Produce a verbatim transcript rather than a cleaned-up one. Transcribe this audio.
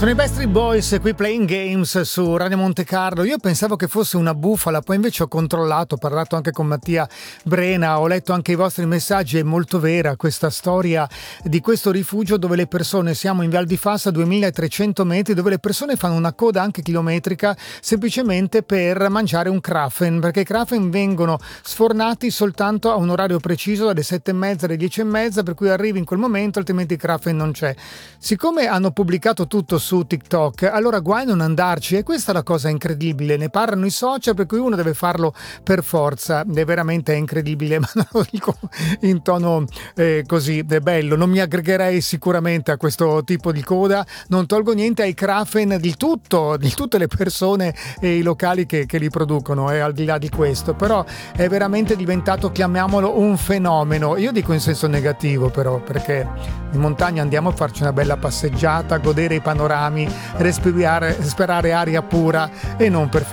Sono i Backstreet Boys qui Playing Games su Radio Monte Carlo. Io pensavo che fosse una bufala, poi invece ho controllato, ho parlato anche con Mattia Brena, ho letto anche i vostri messaggi. È molto vera questa storia di questo rifugio dove le persone, siamo in Val di Fassa, duemilatrecento metri, dove le persone fanno una coda anche chilometrica semplicemente per mangiare un krafen, perché i krafen vengono sfornati soltanto a un orario preciso, dalle sette e mezza alle dieci e mezza, per cui arrivi in quel momento, altrimenti il krafen non c'è. Siccome hanno pubblicato tutto su TikTok, allora guai non andarci, e questa è la cosa incredibile. Ne parlano i social, per cui uno deve farlo per forza. È veramente incredibile, ma non lo dico in tono eh, così è bello. Non mi aggregherei sicuramente a questo tipo di coda, non tolgo niente ai krafen di tutto, di tutte le persone e i locali che, che li producono, e eh, al di là di questo, però è veramente diventato, chiamiamolo, un fenomeno. Io dico in senso negativo, però, perché in montagna andiamo a farci una bella passeggiata, godere i panorami, respirare, respirare aria pura, e non per